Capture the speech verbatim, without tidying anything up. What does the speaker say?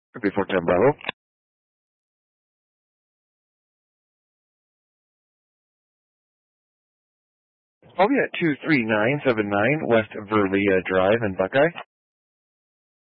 Before ten Bravo. I'll be at two three nine seven nine West Verlia Drive in Buckeye.